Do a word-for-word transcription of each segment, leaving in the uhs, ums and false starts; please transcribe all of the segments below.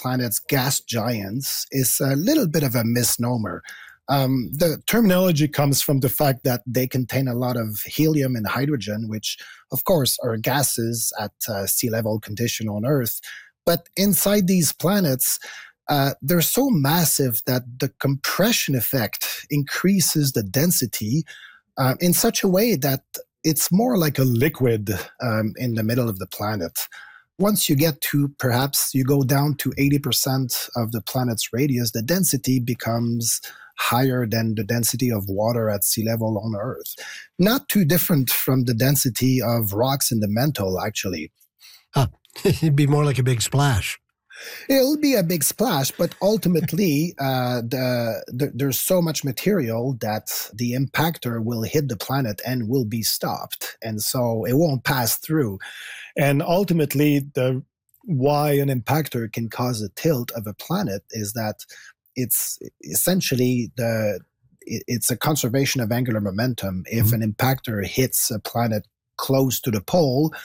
planets gas giants is a little bit of a misnomer. Um, the terminology comes from the fact that they contain a lot of helium and hydrogen, which, of course, are gases at uh, sea level condition on Earth. But inside these planets, uh, they're so massive that the compression effect increases the density uh, in such a way that it's more like a liquid um, in the middle of the planet. Once you get to, perhaps you go down to eighty percent of the planet's radius, the density becomes higher than the density of water at sea level on Earth. Not too different from the density of rocks in the mantle, actually. Huh. It'd be more like a big splash. It'll be a big splash, but ultimately, uh, the, the, there's so much material that the impactor will hit the planet and will be stopped. And so it won't pass through. And ultimately, the why an impactor can cause a tilt of a planet is that it's essentially the it's a conservation of angular momentum. If mm-hmm. an impactor hits a planet close to the pole,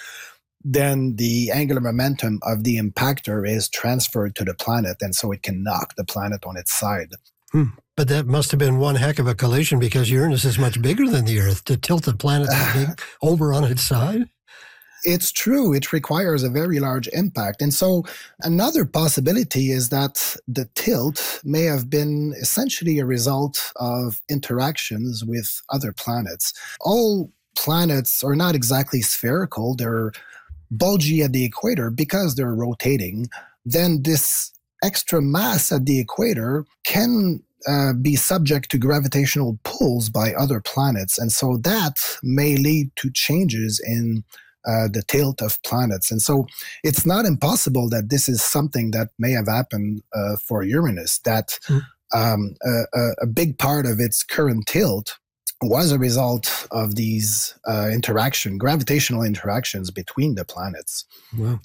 then the angular momentum of the impactor is transferred to the planet, and so it can knock the planet on its side. Hmm. But that must have been one heck of a collision, because Uranus is much bigger than the Earth. To tilt the planet that big over on its side? It's true. It requires a very large impact. And so another possibility is that the tilt may have been essentially a result of interactions with other planets. All planets are not exactly spherical. They're bulgy at the equator because they're rotating. Then this extra mass at the equator can uh, be subject to gravitational pulls by other planets. And so that may lead to changes in Uh, the tilt of planets. And so it's not impossible that this is something that may have happened uh, for Uranus, that mm. um, a, a big part of its current tilt was a result of these uh, interaction, gravitational interactions between the planets. Well,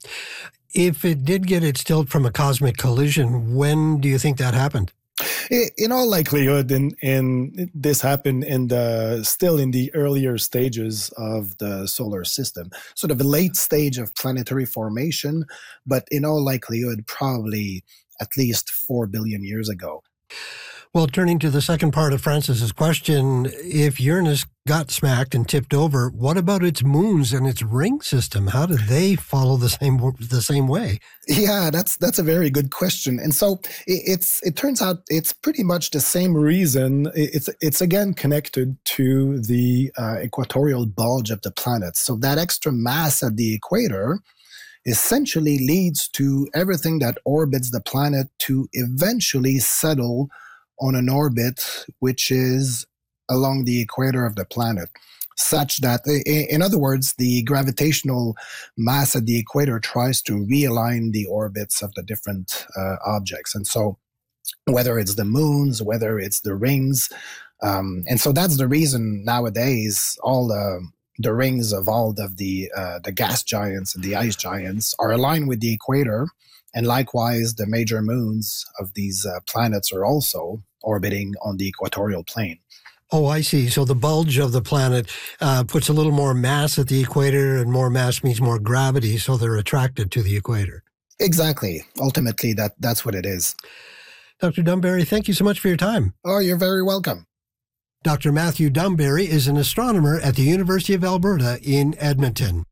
if it did get its tilt from a cosmic collision, when do you think that happened? In all likelihood, in, in this happened in the still in the earlier stages of the solar system, sort of a late stage of planetary formation, but in all likelihood, probably at least four billion years ago. Well, turning to the second part of Francis's question, if Uranus got smacked and tipped over, what about its moons and its ring system? How do they follow the same the same way? Yeah, that's that's a very good question. And so it, it's it turns out it's pretty much the same reason. It's it's again connected to the uh, equatorial bulge of the planet. So that extra mass at the equator essentially leads to everything that orbits the planet to eventually settle on an orbit which is along the equator of the planet, such that, in other words, the gravitational mass at the equator tries to realign the orbits of the different uh, objects. And so whether it's the moons, whether it's the rings, um, and so that's the reason nowadays all the the rings of all of the uh, the gas giants and the ice giants are aligned with the equator. And likewise, the major moons of these uh, planets are also orbiting on the equatorial plane. Oh, I see. So the bulge of the planet uh, puts a little more mass at the equator, and more mass means more gravity, so they're attracted to the equator. Exactly. Ultimately, that, that's what it is. Doctor Dumberry, thank you so much for your time. Oh, you're very welcome. Doctor Matthew Dumberry is an astronomer at the University of Alberta in Edmonton.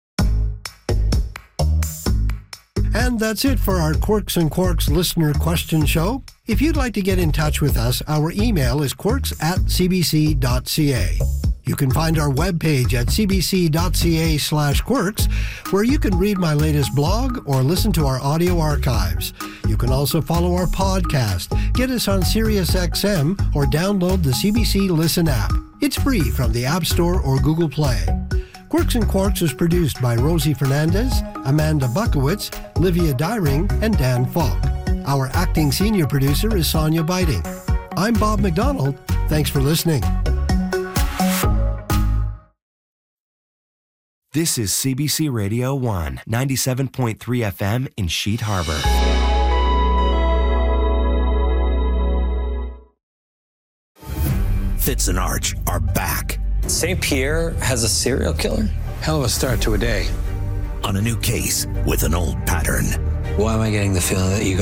And that's it for our Quirks and Quarks listener question show. If you'd like to get in touch with us, our email is quirks at cbc.ca. You can find our webpage at cbc.ca slash quirks, where you can read my latest blog or listen to our audio archives. You can also follow our podcast, get us on SiriusXM, or download the C B C Listen app. It's free from the App Store or Google Play. Quirks and Quarks is produced by Rosie Fernandez, Amanda Buckowitz, Livia Dyring, and Dan Falk. Our acting senior producer is Sonia Biting. I'm Bob McDonald. Thanks for listening. This is C B C Radio one, ninety-seven point three F M in Sheet Harbor. Fitz and Arch are back. Saint Pierre has a serial killer? Hell of a start to a day. On a new case with an old pattern. Why am I getting the feeling that you